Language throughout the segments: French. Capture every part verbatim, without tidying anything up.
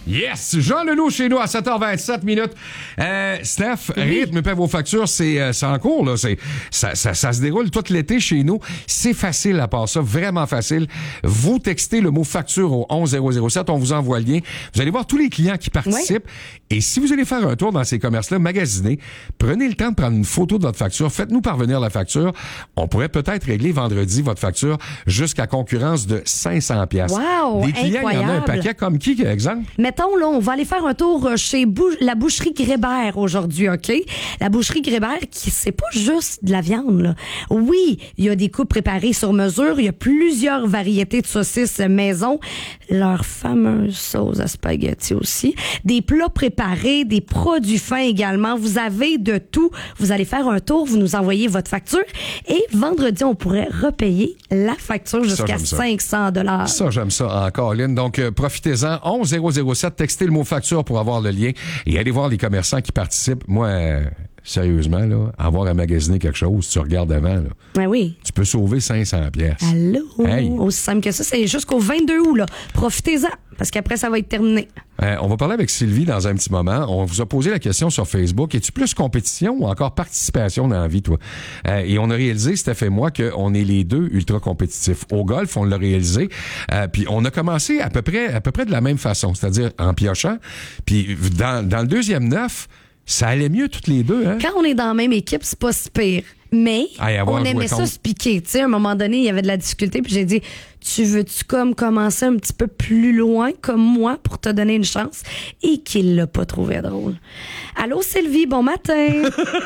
Yes! Jean Leloup chez nous à sept heures vingt-sept minutes. Euh, Steph, oui. Rythme paie vos factures, c'est, euh, c'est en cours, là. C'est, ça, ça, ça se déroule tout l'été chez nous. C'est facile à part ça, vraiment facile. Vous textez le mot facture au onze zéro zéro sept, on vous envoie le lien. Vous allez voir tous les clients qui participent. Oui. Et si vous allez faire un tour dans ces commerces-là, magasiner, prenez le temps de prendre une photo de votre facture, faites-nous parvenir la facture. On pourrait peut-être régler vendredi votre facture jusqu'à concurrence de cinq cents dollars. Wow! Des clients, incroyable. il y en a un paquet comme qui, par exemple? Mettons, là, on va aller faire un tour chez Bou- la boucherie Grébert aujourd'hui, OK? La boucherie Grébert, qui c'est pas juste de la viande, là. Oui, il y a des coupes préparées sur mesure, il y a plusieurs variétés de saucisses maison, leur fameuse sauce à spaghetti aussi, des plats préparés, des produits fins également. Vous avez de tout. Vous allez faire un tour, vous nous envoyez votre facture et vendredi, on pourrait repayer la facture jusqu'à ça, cinq cents dollars. Ça, j'aime ça encore, Lynn. Donc, euh, profitez-en. onze zéro zéro sept, textez le mot facture pour avoir le lien et allez voir les commerçants qui participent. Moi, euh, sérieusement, là, avoir à magasiner quelque chose, tu regardes avant, là. Ben oui. Tu peux sauver cinq cents pièces. Allô? Hey. Aussi simple que ça, c'est jusqu'au vingt-deux août, là. Profitez-en, parce qu'après, ça va être terminé. Euh, on va parler avec Sylvie dans un petit moment. On vous a posé la question sur Facebook. Es-tu plus compétition ou encore participation dans la vie, toi? Euh, et on a réalisé, Steph et moi, qu'on est les deux ultra compétitifs. Au golf, on l'a réalisé. Euh, puis on a commencé à peu près à peu près de la même façon, c'est-à-dire en piochant. Puis dans, dans le deuxième neuf, ça allait mieux toutes les deux, hein? Quand on est dans la même équipe, c'est pas si pire. Mais Aïe, on aimait ça se piquer. Tu sais, à un moment donné, il y avait de la difficulté. Puis j'ai dit, tu veux-tu comme commencer un petit peu plus loin comme moi pour te donner une chance? Et qu'il l'a pas trouvé drôle. Allô, Sylvie, bon matin.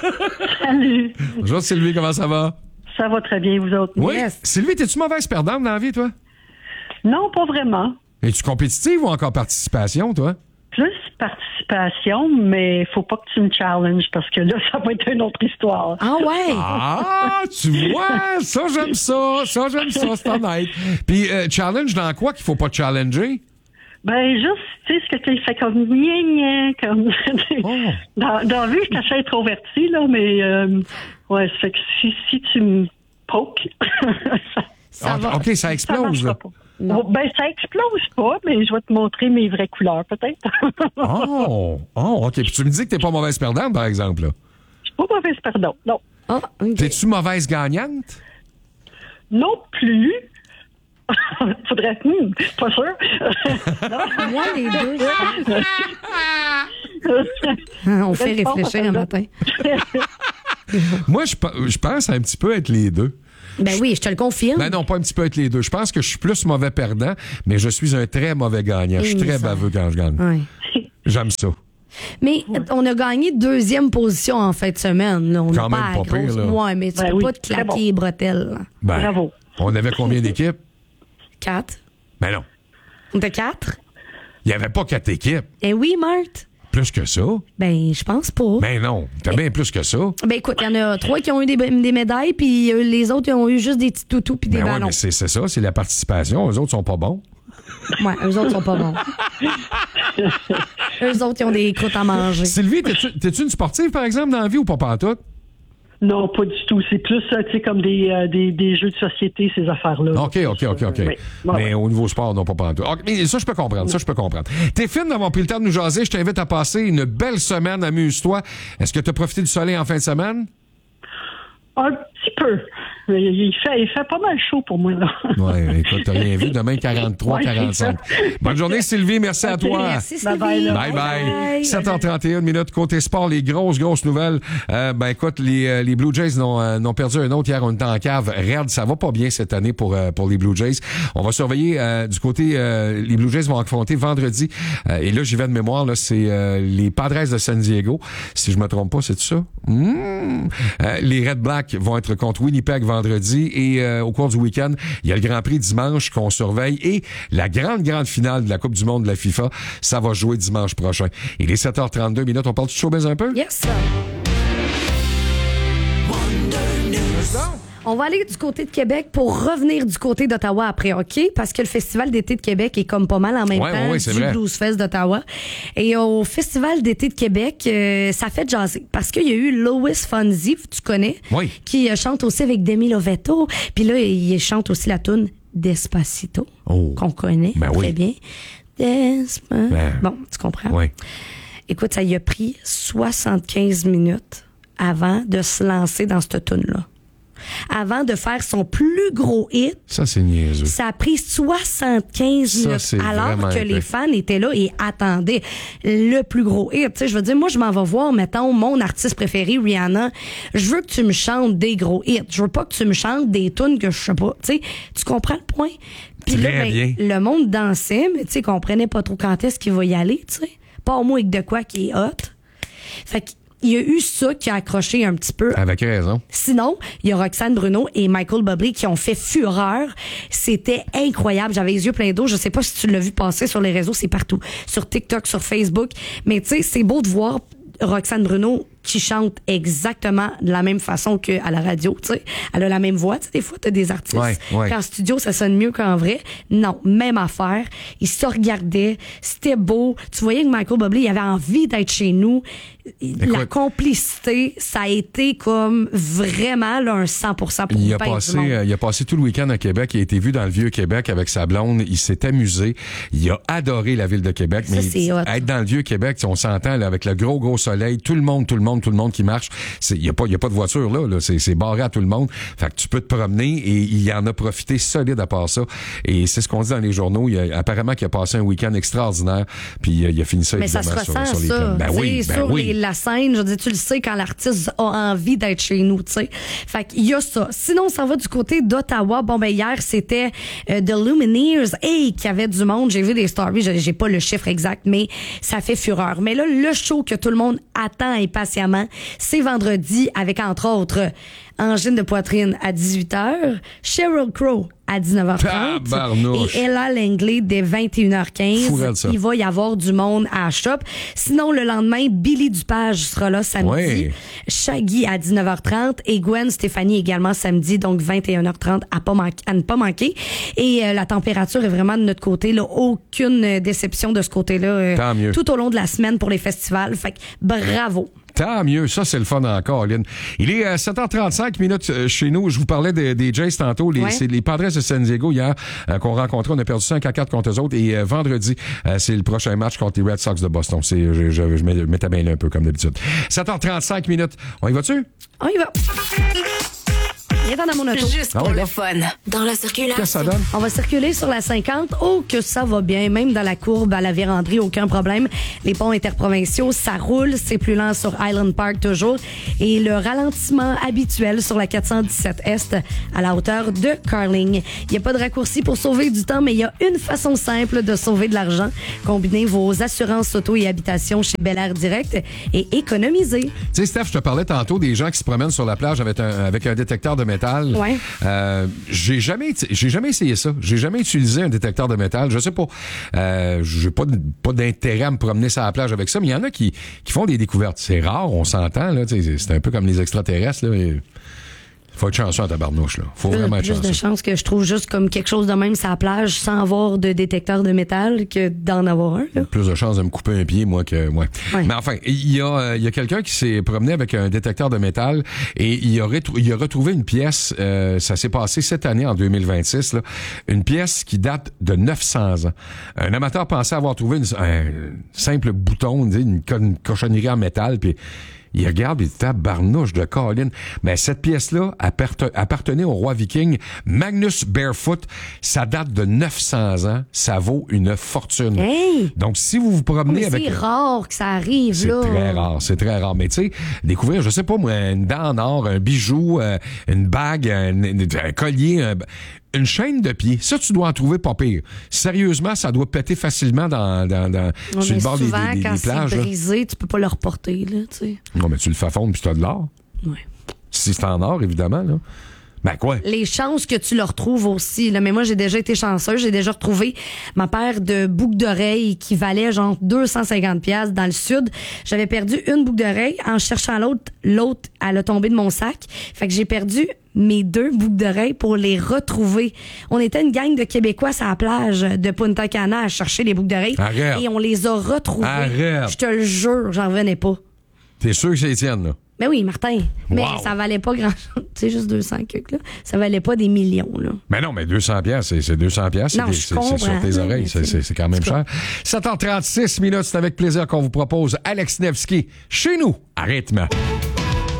Salut. Bonjour Sylvie, comment ça va? Ça va très bien, vous autres? Oui. Yes. Sylvie, t'es-tu mauvaise perdante dans la vie, toi? Non, pas vraiment. Es-tu compétitive ou encore participation, toi? Plus participation, mais faut pas que tu me challenges parce que là, ça va être une autre histoire. Ah ouais? Ah, tu vois, ça j'aime ça, ça j'aime ça, c'est honnête. Puis euh, challenge dans quoi qu'il faut pas challenger? Ben juste, tu sais, ce que tu fais comme gna gna, comme Oh. dans, dans la vie, je suis assez introvertie, là, mais euh, ouais, ça fait que si, si tu me pokes, ça, Ça Ah, va. OK, ça ça explose, marchera là. pas. Oh, ben, ça explose pas, mais je vais te montrer mes vraies couleurs, peut-être. Oh, oh, OK. Puis tu me dis que t'es pas mauvaise perdante, par exemple, là. Je suis pas mauvaise, pardon. Non. Ah, OK. T'es-tu mauvaise gagnante? Non plus. Faudrait... Hmm, pas sûr. Moi, les deux. On fait réfléchir un matin. Moi, je pe- je pense un petit peu être les deux. Ben oui, je te le confirme. Ben non, pas un petit peu être les deux. Je pense que je suis plus mauvais perdant, mais je suis un très mauvais gagnant. Je suis Oui, très ça. baveux quand je gagne. Ouais. J'aime ça. Mais on a gagné deuxième position en fin de semaine. Là. On Quand n'a même pas pas la grosse... pire, là. Ouais, mais tu Ben peux oui, pas te très claquer bon. les bretelles. là. Ben, Bravo. On avait combien d'équipes? Quatre. Ben non. On était quatre? Il n'y avait pas quatre équipes. Eh oui, Marthe. Plus que ça. Ben, je pense pas. Ben non. T'as bien plus que ça. Ben écoute, il y en a trois qui ont eu des, des médailles, puis euh, les autres, ils ont eu juste des petits toutous puis des Ben oui, ballons. mais c'est, c'est ça, c'est la participation. Eux autres sont pas bons. Ouais, eux autres sont pas bons. Eux autres, ils ont des croûtes à manger. Sylvie, t'es-tu, t'es-tu une sportive, par exemple, dans la vie ou pas pantoute? Non, pas du tout. C'est plus, euh, tu sais, comme des, euh, des, des jeux de société, ces affaires-là. OK, OK, OK, OK. Oui. Ouais, Mais ouais. au niveau sport, non, pas pantoute. OK, mais ça, je peux comprendre. Ça, je peux comprendre. T'es fine d'avoir pris le temps de nous jaser. Je t'invite à passer une belle semaine. Amuse-toi. Est-ce que t'as profité du soleil en fin de semaine? Un petit peu. Mais Il fait, il fait pas mal chaud pour moi, là. Oui, écoute, t'as rien vu. Demain, quarante-trois, Ouais, c'est quarante-cinq. Bonne journée, Sylvie. Merci à Ok, toi. Merci, Sylvie. Bye-bye, là. Bye bye. Bye. sept heures trente et une minutes. Côté sport, les grosses, grosses nouvelles. Euh, ben écoute, les, euh, les Blue Jays n'ont, euh, n'ont perdu un autre hier. On était en cave. Raide, ça va pas bien cette année pour, euh, pour les Blue Jays. On va surveiller euh, du côté... Euh, les Blue Jays vont affronter vendredi. Euh, et là, j'y vais de mémoire. Là, c'est euh, les Padres de San Diego. Si je me trompe pas, c'est ça? Mmh. Euh, les Red Black vont être contre Winnipeg vendredi. Et euh, au cours du week-end, il y a le Grand Prix dimanche qu'on surveille. Et la grande, grande finale de la Coupe du monde de la FIFA, ça va jouer dimanche prochain. Il est sept heures trente-deux minutes. On parle du showbiz un peu? Yes. On va aller du côté de Québec pour revenir du côté d'Ottawa après, OK? Parce que le Festival d'été de Québec est comme pas mal en même Ouais, temps ouais, c'est du vrai. Blues Fest d'Ottawa. Et au Festival d'été de Québec, euh, ça fait jaser. Parce qu'il y a eu Lois Fonzi, tu connais? Oui. Qui euh, chante aussi avec Demi Lovato. Puis là, il chante aussi la tune Despacito, Oh. qu'on connaît Ben très oui. bien. Desperate. Ben, Bon, tu comprends? Oui. Écoute, ça y a pris soixante-quinze minutes avant de se lancer dans cette tune-là. Avant de faire son plus gros hit, Ça, c'est niaiseux. ça a pris soixante-quinze Ça, minutes, c'est alors vraiment que les épique. fans étaient là et attendaient le plus gros hit. Tu sais, je veux dire, moi, je m'en vais voir, mettons, mon artiste préféré, Rihanna. Je veux que tu me chantes des gros hits. Je veux pas que tu me chantes des tunes que je sais pas. Tu sais, tu comprends le point? Puis là, Très ben, bien. le monde dansait, mais tu sais, comprenait pas trop quand est-ce qu'il va y aller, tu sais. Pas au moins avec de quoi qui est hot. Fait que, il y a eu ça qui a accroché un petit peu. Avec raison. Sinon, il y a Roxane Bruno et Michael Bublé qui ont fait fureur. C'était incroyable. J'avais les yeux pleins d'eau. Je sais pas si tu l'as vu passer sur les réseaux, c'est partout. Sur TikTok, sur Facebook. Mais tu sais, c'est beau de voir Roxane Bruno qui chante exactement de la même façon qu'à la radio, tu sais. Elle a la même voix, tu sais, des fois, t'as des artistes. Ouais, ouais. Qu'en studio, ça sonne mieux qu'en vrai. Non, même affaire. Ils se regardaient. C'était beau. Tu voyais que Michael Bublé, il avait envie d'être chez nous. La Écoute, complicité, ça a été comme vraiment là, un cent pour cent pour Il a, bien du passé, monde. euh, il a passé tout le week-end à Québec. Il a été vu dans le Vieux-Québec avec sa blonde. Il s'est amusé. Il a adoré la ville de Québec. Ça, mais c'est hot. être dans le Vieux-Québec, on s'entend là, avec le gros, gros soleil, tout le monde, tout le monde, tout le monde qui marche. C'est- Il n'y a, pas- il y a pas de voiture là. là. C'est, c'est barré à tout le monde. Fait que tu peux te promener et il en a profité solide à part ça. Et c'est ce qu'on dit dans les journaux. Il a, apparemment qu'il a passé un week-end extraordinaire. Puis euh, il a fini ça Mais ça évidemment se sur, ressent, sur les ça. plaines. Ben Tu sais, oui, ben sur oui. les- la scène, je veux dire, tu le sais quand l'artiste a envie d'être chez nous, tu sais. Fait qu'il y a ça. Sinon, on s'en va du côté d'Ottawa. Bon, ben hier, c'était euh, The Lumineers. Hey, qu'il y avait du monde. J'ai vu des stories. J'ai, j'ai pas le chiffre exact, mais ça fait fureur. Mais là, le show que tout le monde attend impatiemment, c'est vendredi avec, entre autres, Angine de poitrine à dix-huit heures, Sheryl Crow à dix-neuf heures trente Tabarnouche. et Ella Langley dès vingt et une heures quinze. Fou raide, ça. Il va y avoir du monde à la shop. Sinon, le lendemain, Billy Dupage sera là samedi. Ouais. Shaggy à dix-neuf heures trente et Gwen Stefani également samedi, donc vingt et une heures trente à, pas manquer, à ne pas manquer. Et euh, la température est vraiment de notre côté. Là, aucune euh, déception de ce côté-là euh, Tant mieux. tout au long de la semaine pour les festivals. Fait que bravo. Tant mieux, ça c'est le fun encore, Lynn. Il est euh, sept heures trente-cinq minutes euh, chez nous. Je vous parlais des, des Jays tantôt. Les, Ouais. C'est les Padres de San Diego hier euh, qu'on rencontrait. On a perdu cinq à quatre contre eux autres. Et euh, vendredi, euh, c'est le prochain match contre les Red Sox de Boston. C'est, je, je, je m'établis un peu comme d'habitude. sept heures trente-cinq minutes. On y va-tu? On y va. Viens dans mon auto. Juste pour Ah ouais, le bon. fun. Dans la circulation. Qu'est-ce que ça donne? On va circuler sur la cinquante. Oh, que ça va bien. Même dans la courbe à la Vérandrie, aucun problème. Les ponts interprovinciaux, ça roule. C'est plus lent sur Island Park toujours. Et le ralentissement habituel sur la quatre cent dix-sept Est à la hauteur de Carling. Il n'y a pas de raccourci pour sauver du temps, mais il y a une façon simple de sauver de l'argent. Combinez vos assurances auto et habitation chez Bel Air Direct et économisez. Tu sais, Steph, je te parlais tantôt des gens qui se promènent sur la plage avec un, avec un détecteur de métal. Ouais. Euh, j'ai jamais, j'ai jamais essayé ça. J'ai jamais utilisé un détecteur de métal. Je sais pas. Euh, j'ai pas, de- pas d'intérêt à me promener sur la plage avec ça, mais il y en a qui, qui font des découvertes. C'est rare, on s'entend, là. Tu sais, c'est un peu comme les extraterrestres, là. Et faut être chanceux en tabarnouche, là. Faut vraiment être Plus de chanceux. chance que je trouve juste comme quelque chose de même sur la plage sans avoir de détecteur de métal que d'en avoir un. Là. Plus de chances de me couper un pied, moi, que moi. Ouais. Mais enfin, il y a, euh, il y a quelqu'un qui s'est promené avec un détecteur de métal et il a, rétrou- il a retrouvé une pièce, euh, ça s'est passé cette année, en deux mille vingt-six, là, une pièce qui date de neuf cents ans. Un amateur pensait avoir trouvé une- un simple bouton, une, co- une cochonnerie en métal, puis il regarde, il tape barnouche de Colin. Mais cette pièce-là apparte- appartenait au roi viking Magnus Barefoot. Ça date de neuf cents ans. Ça vaut une fortune. Hey! Donc, si vous vous promenez Mais avec... c'est rare que ça arrive, C'est là. très rare, c'est très rare. Mais tu sais, découvrir, je sais pas moi, une dent en or, un bijou, euh, une bague, un, un collier, un- une chaîne de pied, ça, tu dois en trouver pas pire. Sérieusement, ça doit péter facilement dans, dans, dans, Ouais, sur mais le bord des, souvent, des- des- quand des c'est plages. là. brisé, tu peux pas le reporter, là, tu sais. Non, mais tu le fais fondre puis tu as de l'or. Ouais. Si c'est en or, évidemment, là. Ben quoi? Les chances que tu le retrouves aussi, là. Mais moi, j'ai déjà été chanceuse. J'ai déjà retrouvé ma paire de boucles d'oreilles qui valait genre deux cent cinquante piastres dans le sud. J'avais perdu une boucle d'oreille. En cherchant l'autre, l'autre, elle a tombé de mon sac. Fait que j'ai perdu mes deux boucles d'oreilles pour les retrouver. On était une gang de Québécois sur la plage de Punta Cana à chercher les boucles d'oreilles. Arrête. Et on les a retrouvées. Arrête. Je te le jure, j'en revenais pas. T'es sûr que c'est les tiennes, là? Ben oui, Martin. Mais Wow. ça valait pas grand-chose. Tu sais, juste deux cents cucs, là. Ça valait pas des millions, là. Mais non, mais deux cents piastres, c'est, c'est deux cents piastres. Non, c'est, je c'est, c'est comprends, sur tes oreilles. mais C'est, c'est, c'est quand même cher. sept heures trente-six minutes, c'est avec plaisir qu'on vous propose Alex Nevsky chez nous à Rythme.